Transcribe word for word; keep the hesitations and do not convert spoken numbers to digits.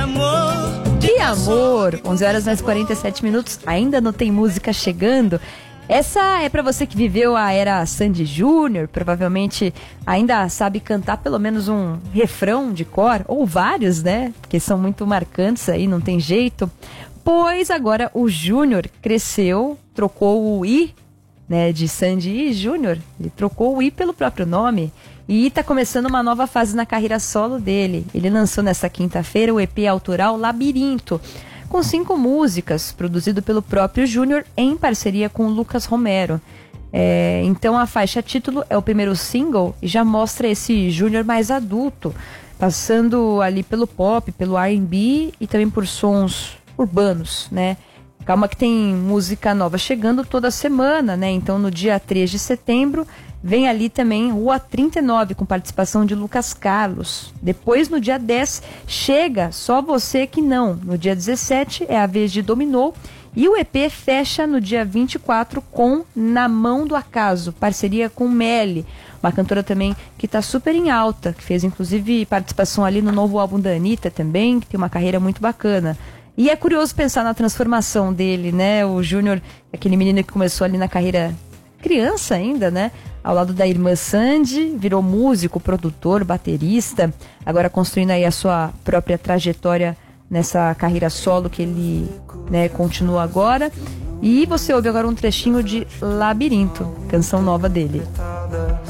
amor. Que amor! onze horas mais quarenta e sete minutos, ainda não tem música chegando. Essa é pra você que viveu a era Sandy Júnior, provavelmente ainda sabe cantar pelo menos um refrão de cor, ou vários, né? Porque são muito marcantes aí, não tem jeito. Pois agora o Júnior cresceu, trocou o I, né, de Sandy Júnior, ele trocou o I pelo próprio nome. E está começando uma nova fase na carreira solo dele. Ele lançou nesta quinta-feira o E P autoral Labirinto, com cinco músicas, produzido pelo próprio Júnior em parceria com o Lucas Romero. É, então a faixa título é o primeiro single e já mostra esse Júnior mais adulto, passando ali pelo pop, pelo R and B e também por sons urbanos, né? Calma que tem música nova chegando toda semana, né? Então no dia três de setembro vem ali também Rua trinta e nove, com participação de Lucas Carlos. Depois, no dia dez, chega Só Você Que Não. No dia dezessete é a vez de Dominou. E o E P fecha no dia vinte e quatro com Na Mão do Acaso, parceria com Melly, uma cantora também que está super em alta, que fez inclusive participação ali no novo álbum da Anitta também, que tem uma carreira muito bacana. E é curioso pensar na transformação dele, né? O Júnior, aquele menino que começou ali na carreira criança ainda, né? Ao lado da irmã Sandy, virou músico, produtor, baterista, agora construindo aí a sua própria trajetória nessa carreira solo que ele, né, continua agora. E você ouve agora um trechinho de Labirinto, canção nova dele.